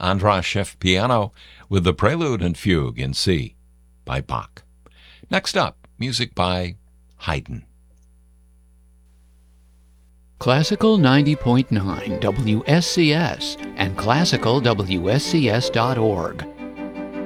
Andras Schiff piano with the Prelude and Fugue in C by Bach. Next up, music by Haydn. Classical 90.9 WSCS and classicalwscs.org